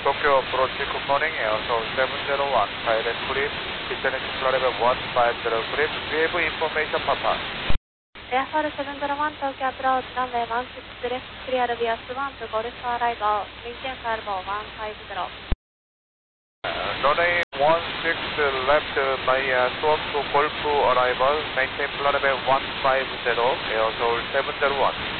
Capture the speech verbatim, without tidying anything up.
Tokyo approach, good morning, Air Seoul seven zero one, silent grip, destination flight level one five zero grip, we have information, Papa. Air Seoul seven zero one, Tokyo approach, runway one six left, clear via one to Golf arrival, maintain flight level one five zero. Uh, runway one six left by uh, swap to Golf arrival, maintain flight level one five zero, Air Seoul seven zero one.